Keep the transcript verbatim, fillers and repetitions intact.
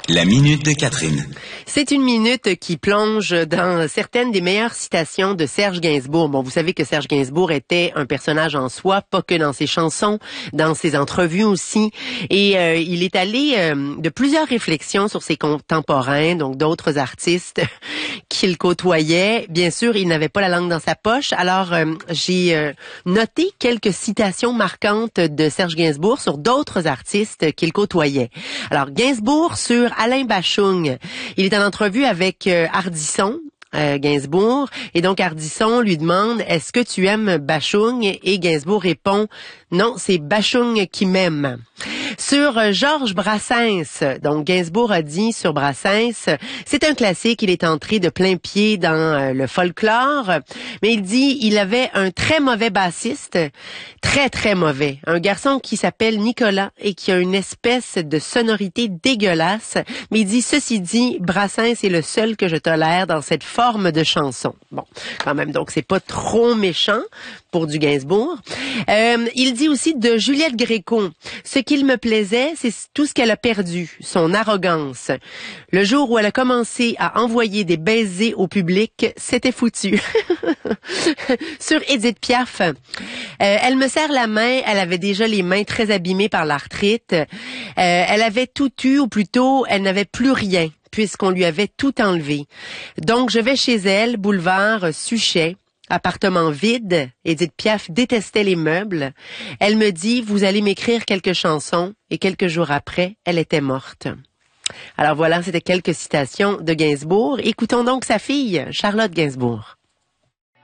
La minute de Catherine. C'est une minute qui plonge dans certaines des meilleures citations de Serge Gainsbourg. Bon, vous savez que Serge Gainsbourg était un personnage en soi, pas que dans ses chansons, dans ses entrevues aussi. Et euh, il est allé euh, de plusieurs réflexions sur ses contemporains, donc d'autres artistes qu'il côtoyait. Bien sûr, il n'avait pas la langue dans sa poche. Alors, euh, j'ai euh, noté quelques citations marquantes de Serge Gainsbourg sur d'autres artistes qu'il côtoyait. Alors, Gainsbourg sur Alain Bachung. Il est en entrevue avec euh, Ardisson, euh, Gainsbourg, et donc Ardisson lui demande « Est-ce que tu aimes Bachung ?» Et Gainsbourg répond « Non, c'est Bachung qui m'aime ». Sur euh, Georges Brassens, donc Gainsbourg a dit sur Brassens, c'est un classique, il est entré de plein pied dans euh, le folklore, mais il dit il avait un très mauvais bassiste, très très mauvais, un garçon qui s'appelle Nicolas et qui a une espèce de sonorité dégueulasse, mais il dit ceci dit, Brassens est le seul que je tolère dans cette forme de chanson. Bon, quand même, donc c'est pas trop méchant pour du Gainsbourg. Euh, il dit aussi de Juliette Gréco, ce qu'il me plaisait, c'est tout ce qu'elle a perdu, son arrogance. Le jour où elle a commencé à envoyer des baisers au public, c'était foutu. Sur Édith Piaf, euh, elle me serre la main, elle avait déjà les mains très abîmées par l'arthrite. Euh, elle avait tout eu, ou plutôt, elle n'avait plus rien, puisqu'on lui avait tout enlevé. Donc, je vais chez elle, boulevard Suchet. Appartement vide, Édith Piaf détestait les meubles. Elle me dit, vous allez m'écrire quelques chansons, et quelques jours après, elle était morte. Alors voilà, c'était quelques citations de Gainsbourg. Écoutons donc sa fille, Charlotte Gainsbourg.